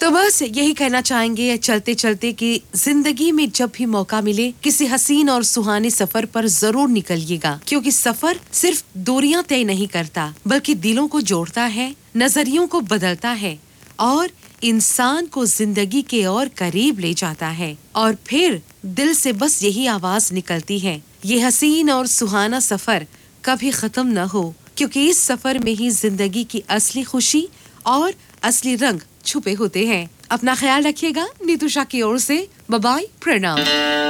तो बस यही कहना चाहेंगे चलते चलते कि जिंदगी में जब भी मौका मिले किसी हसीन और सुहाने सफर पर जरूर निकलिएगा, क्योंकि सफर सिर्फ दूरियां तय नहीं करता बल्कि दिलों को जोड़ता है, नजरियों को बदलता है और इंसान को जिंदगी के और करीब ले जाता है। और फिर दिल से बस यही आवाज निकलती है, ये हसीन और सुहाना सफर कभी खत्म न हो, क्योंकि इस सफर में ही जिंदगी की असली खुशी और असली रंग छुपे होते हैं। अपना ख्याल रखिएगा। नीतू शाह की ओर से बाय बाय, प्रणाम।